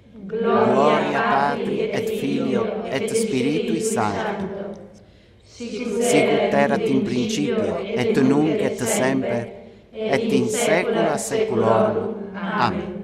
Gloria Patri et Filio et Spiritui Sancto. Sicut erat in principio et nunc et semper et in saecula saeculorum. Amen.